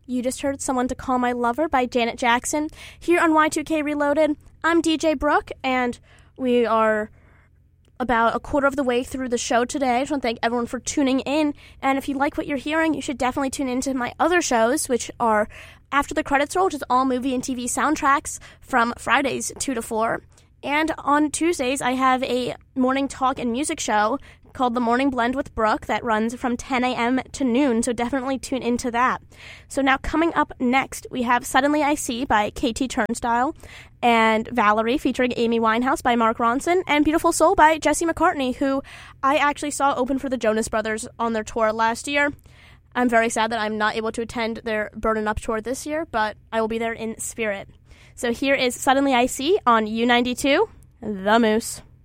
You just heard Someone to Call My Lover by Janet Jackson. Here on Y2K Reloaded, I'm DJ Brooke, and we are about a quarter of the way through the show today. I just want to thank everyone for tuning in, and if you like what you're hearing, you should definitely tune into my other shows, which are After the Credits Roll, which is all movie and TV soundtracks from Fridays 2 to 4. And on Tuesdays, I have a morning talk and music show called The Morning Blend with Brooke that runs from 10 a.m. to noon, so definitely tune into that. So now coming up next, we have Suddenly I See by KT Turnstile, and Valerie featuring Amy Winehouse by Mark Ronson, and Beautiful Soul by Jesse McCartney, who I actually saw open for the Jonas Brothers on their tour last year. I'm very sad that I'm not able to attend their Burden Up tour this year, but I will be there in spirit. So here is Suddenly I See on U92, The Moose.